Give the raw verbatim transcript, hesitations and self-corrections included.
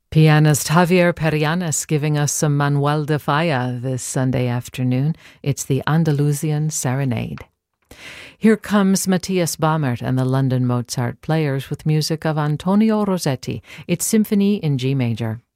Pianist Javier Perianes giving us some Manuel de Falla this Sunday afternoon. It's the Andalusian Serenade. Here comes Matthias Baumert and the London Mozart Players with music of Antonio Rossetti. It's Symphony in G major.